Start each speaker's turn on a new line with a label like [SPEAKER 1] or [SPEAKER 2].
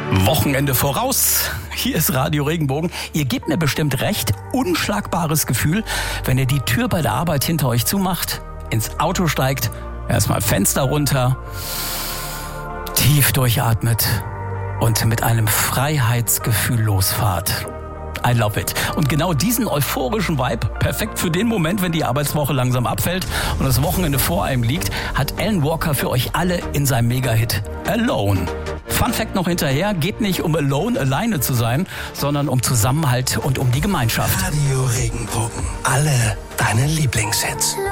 [SPEAKER 1] Wochenende voraus. Hier ist Radio Regenbogen. Ihr gebt mir bestimmt recht. Unschlagbares Gefühl, wenn ihr die Tür bei der Arbeit hinter euch zumacht, ins Auto steigt, erstmal Fenster runter, tief durchatmet und mit einem Freiheitsgefühl losfahrt. I love it. Und genau diesen euphorischen Vibe, perfekt für den Moment, wenn die Arbeitswoche langsam abfällt und das Wochenende vor einem liegt, hat Alan Walker für euch alle in seinem Mega-Hit Alone. Fun Fact noch hinterher, geht nicht um alone, alleine zu sein, sondern um Zusammenhalt und um die Gemeinschaft.
[SPEAKER 2] Radio Regenbogen. Alle deine Lieblingshits.